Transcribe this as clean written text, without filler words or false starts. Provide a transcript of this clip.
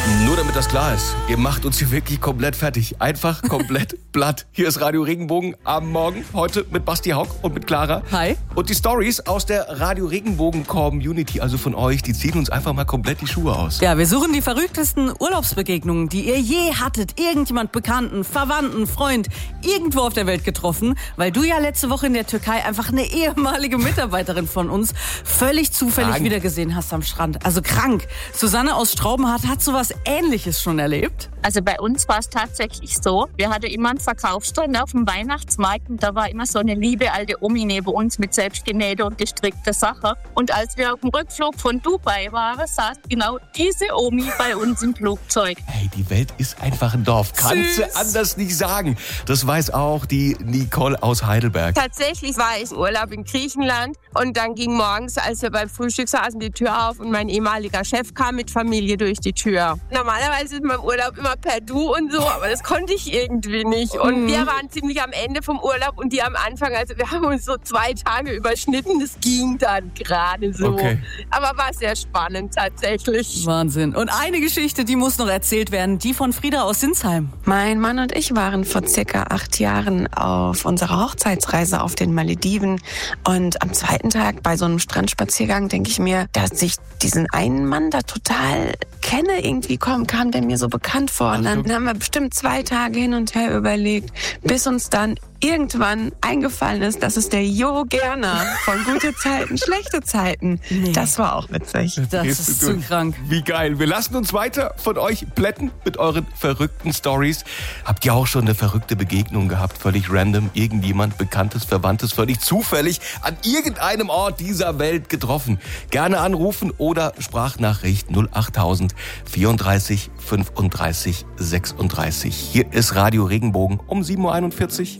Nur damit das klar ist, ihr macht uns hier wirklich komplett fertig. Einfach komplett platt. Hier ist Radio Regenbogen am Morgen. Heute mit Basti Haug und mit Clara. Hi. Und die Stories aus der Radio Regenbogen Community, also von euch, die ziehen uns einfach mal komplett die Schuhe aus. Ja, wir suchen die verrücktesten Urlaubsbegegnungen, die ihr je hattet. Irgendjemand Bekannten, Verwandten, Freund, irgendwo auf der Welt getroffen. Weil du ja letzte Woche in der Türkei einfach eine ehemalige Mitarbeiterin von uns völlig zufällig wiedergesehen hast am Strand. Also krank. Susanne aus Straubenhardt hat sowas Ähnliches schon erlebt. Also bei uns war es tatsächlich so, wir hatten immer einen Verkaufsstand auf dem Weihnachtsmarkt und da war immer so eine liebe alte Omi neben uns mit selbstgenähte und gestrickter Sache. Und als wir auf dem Rückflug von Dubai waren, saß genau diese Omi bei uns im Flugzeug. Hey, die Welt ist einfach ein Dorf. Kannst du anders nicht sagen. Das weiß auch die Nicole aus Heidelberg. Tatsächlich war ich im Urlaub in Griechenland und dann ging morgens, als wir beim Frühstück saßen, die Tür auf und mein ehemaliger Chef kam mit Familie durch die Tür. Normalerweise ist man im Urlaub immer per Du und so, aber das konnte ich irgendwie nicht. Und wir waren ziemlich am Ende vom Urlaub und die am Anfang, also wir haben uns so 2 Tage überschnitten, das ging dann gerade so. Okay. Aber war sehr spannend tatsächlich. Wahnsinn. Und eine Geschichte, die muss noch erzählt werden, die von Frieda aus Sinsheim. Mein Mann und ich waren vor circa 8 Jahren auf unserer Hochzeitsreise auf den Malediven. Und am zweiten Tag bei so einem Strandspaziergang denke ich mir, dass ich diesen einen Mann da total kenne. Irgendwie kam der mir so bekannt vor. Und dann haben wir bestimmt 2 Tage hin und her überlegt, bis uns dann irgendwann eingefallen ist, dass es der Jo Gerner von Gute Zeiten, Schlechte Zeiten. Nee. Das war auch witzig. Das ist zu krank. Wie geil. Wir lassen uns weiter von euch plätten mit euren verrückten Stories. Habt ihr auch schon eine verrückte Begegnung gehabt? Völlig random. Irgendjemand Bekanntes, Verwandtes, völlig zufällig an irgendeinem Ort dieser Welt getroffen. Gerne anrufen oder Sprachnachricht 08000 34 35 36. Hier ist Radio Regenbogen um 7.41 Uhr.